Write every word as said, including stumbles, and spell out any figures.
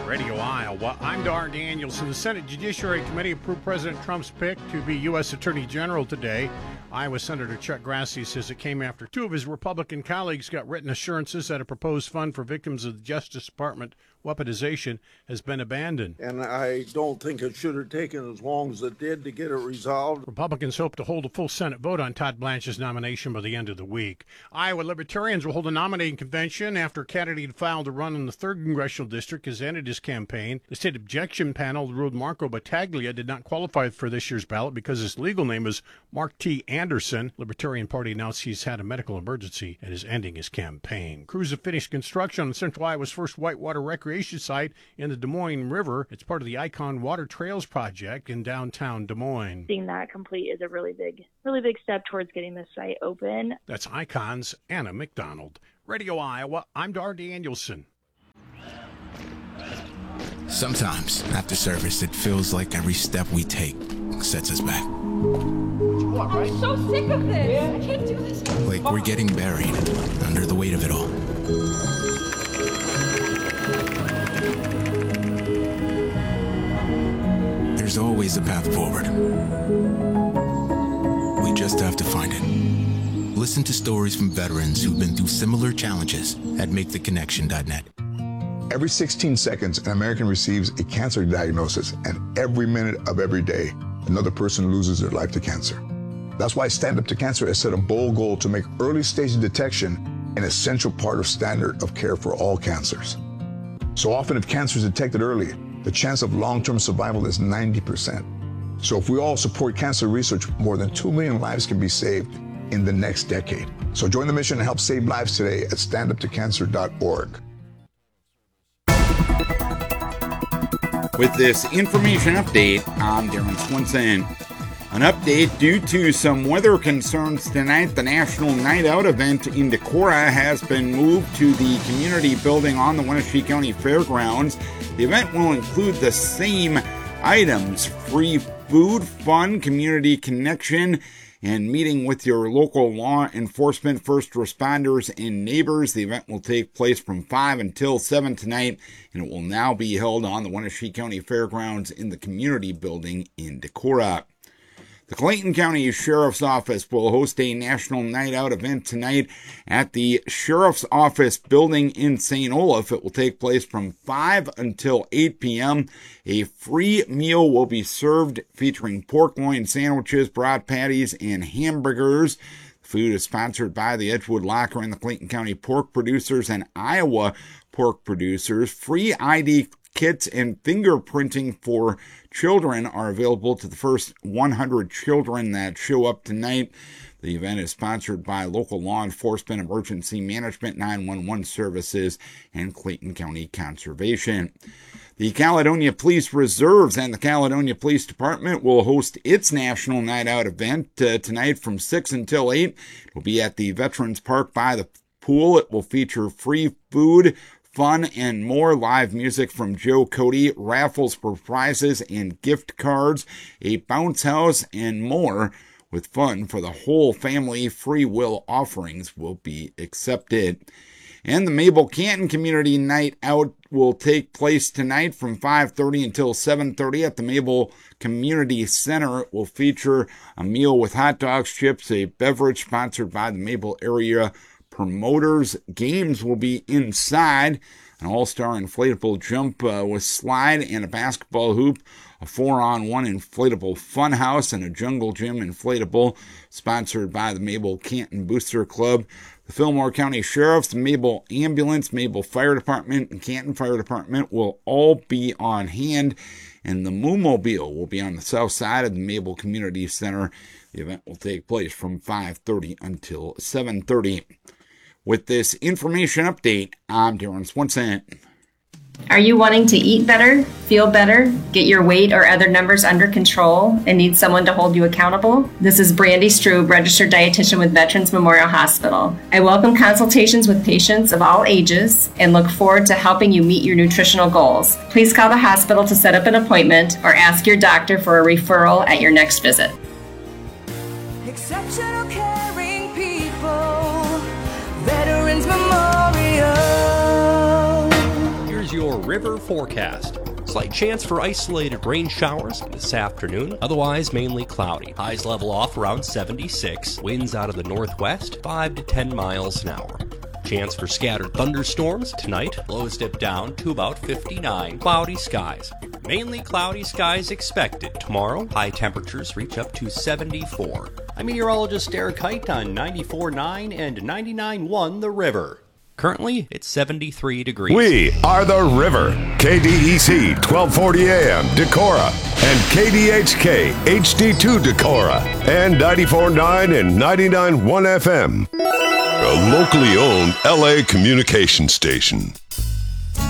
Radio Iowa. I'm Dar Danielson. The Senate Judiciary Committee approved President Trump's pick to be U S Attorney General today. Iowa Senator Chuck Grassley says it came after two of his Republican colleagues got written assurances that a proposed fund for victims of the Justice Department weaponization has been abandoned. And I don't think it should have taken as long as it did to get it resolved. Republicans hope to hold a full Senate vote on Todd Blanche's nomination by the end of the week. Iowa Libertarians will hold a nominating convention after a candidate filed to run in the third Congressional District has ended his campaign. The state objection panel ruled Marco Battaglia did not qualify for this year's ballot because his legal name is Mark T. Anderson. Libertarian Party announced he's had a medical emergency and is ending his campaign. Crews have finished construction on Central Iowa's first whitewater recreation site in the Des Moines River. It's part of the Icon Water Trails project in downtown Des Moines. Seeing that complete is a really big, really big step towards getting this site open. That's Icon's Anna McDonald. Radio Iowa, I'm Dar Danielson. Sometimes, after service, it feels like every step we take sets us back. I'm so sick of this. I can't do this. Like we're getting buried under the weight of it all. There's always a path forward. We just have to find it. Listen to stories from veterans who've been through similar challenges at make the connection dot net. Every sixteen seconds, an American receives a cancer diagnosis, and every minute of every day, another person loses their life to cancer. That's why Stand Up to Cancer has set a bold goal to make early stage detection an essential part of standard of care for all cancers. So often, if cancer is detected early, the chance of long-term survival is ninety percent. So if we all support cancer research, more than two million lives can be saved in the next decade. So join the mission and help save lives today at stand up to cancer dot org. With this information update, I'm Darren Swinson. An update due to some weather concerns tonight, the National Night Out event in Decorah has been moved to the community building on the Wenatchee County Fairgrounds. The event will include the same items: free food, fun, community connection, and meeting with your local law enforcement, first responders, and neighbors. The event will take place from five until seven tonight, and it will now be held on the Wenatchee County Fairgrounds in the community building in Decorah. The Clayton County Sheriff's Office will host a National Night Out event tonight at the Sheriff's Office building in Saint Olaf. It will take place from five until eight p.m. A free meal will be served featuring pork loin sandwiches, brat patties, and hamburgers. The food is sponsored by the Edgewood Locker and the Clayton County Pork Producers and Iowa Pork Producers. Free I D kits and fingerprinting for children are available to the first one hundred children that show up tonight. The event is sponsored by local law enforcement, emergency management, nine one one services, and Clayton County Conservation. The Caledonia Police Reserves and the Caledonia Police Department will host its National Night Out event uh, tonight from six until eight. It will be at the Veterans Park by the pool. It will feature free food, fun, and more live music from Joe Cody, raffles for prizes and gift cards, a bounce house, and more. With fun for the whole family, free will offerings will be accepted. And the Mabel Canton Community Night Out will take place tonight from five thirty until seven thirty at the Mabel Community Center. It will feature a meal with hot dogs, chips, a beverage sponsored by the Mabel area promoters. Games will be inside: an all-star inflatable jump uh, with slide and a basketball hoop, a four-on-one inflatable fun house, and a jungle gym inflatable, sponsored by the Mabel Canton Booster Club. The Fillmore County Sheriff's, the Mabel Ambulance, Mabel Fire Department, and Canton Fire Department will all be on hand, and the Moo-Mobile will be on the south side of the Mabel Community Center. The event will take place from five thirty until seven thirty. With this information update, I'm Darren Swinson. Are you wanting to eat better, feel better, get your weight or other numbers under control, and need someone to hold you accountable? This is Brandy Strube, registered dietitian with Veterans Memorial Hospital. I welcome consultations with patients of all ages and look forward to helping you meet your nutritional goals. Please call the hospital to set up an appointment or ask your doctor for a referral at your next visit. Exceptional caring people, Veterans Memorial. Here's your your river forecast. Slight chance for isolated rain showers this afternoon, otherwise mainly cloudy. Highs level off around seventy-six, winds out of the northwest, five to ten miles an hour. Chance for scattered thunderstorms tonight, lows dip down to about fifty-nine. Cloudy skies. Mainly cloudy skies expected tomorrow. High temperatures reach up to seventy-four. I'm meteorologist Derek Height on ninety-four point nine and ninety-nine point one The River. Currently, it's seventy-three degrees. We are The River. K D E C twelve forty A M Decorah and K D H K H D two Decorah and ninety-four point nine and ninety-nine point one F M. A locally owned L A communication station.